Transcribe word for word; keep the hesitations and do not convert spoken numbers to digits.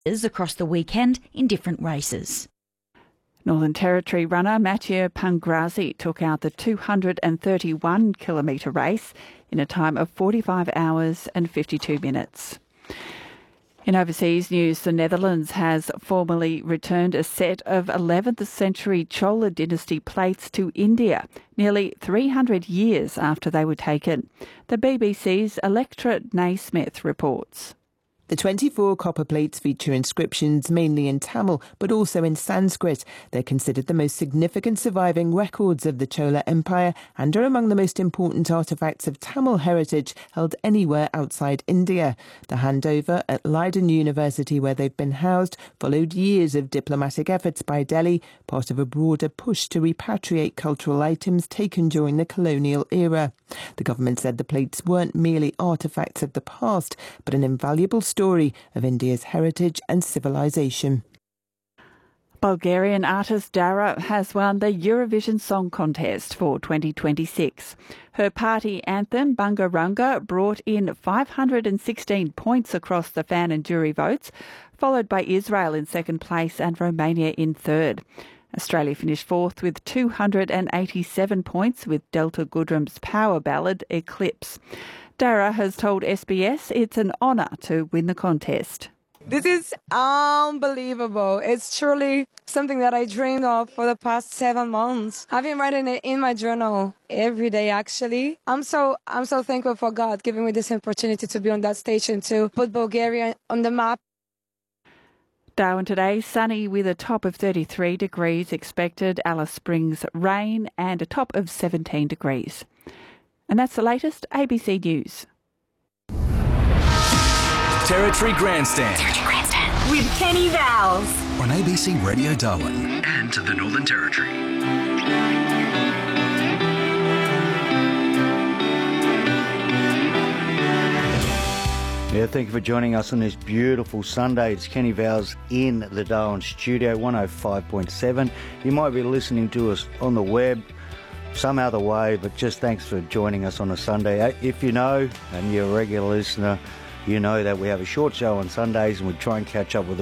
across the weekend in different races. Northern Territory runner Mathieu Pangrazi took out the two hundred thirty-one kilometre race in a time of forty-five hours and fifty-two minutes. In overseas news, the Netherlands has formally returned a set of eleventh century Chola dynasty plates to India, nearly three hundred years after they were taken. The B B C's Electra Naismith reports. The twenty-four copper plates feature inscriptions mainly in Tamil, but also in Sanskrit. They're considered the most significant surviving records of the Chola Empire and are among the most important artefacts of Tamil heritage held anywhere outside India. The handover at Leiden University, where they've been housed, followed years of diplomatic efforts by Delhi, part of a broader push to repatriate cultural items taken during the colonial era. The government said the plates weren't merely artefacts of the past, but an invaluable story story of India's heritage and civilization. Bulgarian artist Dara has won the Eurovision Song Contest for twenty twenty-six. Her party anthem, Bunga Runga, brought in five hundred sixteen points across the fan and jury votes, followed by Israel in second place and Romania in third. Australia finished fourth with two hundred eighty-seven points with Delta Goodrum's power ballad, Eclipse. Dara has told S B S it's an honour to win the contest. This is unbelievable. It's truly something that I dreamed of for the past seven months. I've been writing it in my journal every day, actually. I'm so I'm so thankful for God giving me this opportunity to be on that stage and to put Bulgaria on the map. Darwin today, sunny with a top of thirty-three degrees expected. Alice Springs, rain and a top of seventeen degrees. And that's the latest A B C News. Territory Grandstand. Territory Grandstand. With Kenny Vowles. On A B C Radio Darwin and the Northern Territory. Yeah, thank you for joining us on this beautiful Sunday. It's Kenny Vowles in the Darwin studio, one oh five point seven. You might be listening to us on the web, some other way, but just thanks for joining us on a Sunday. If you know, and you're a regular listener, you know that we have a short show on Sundays and we try and catch up with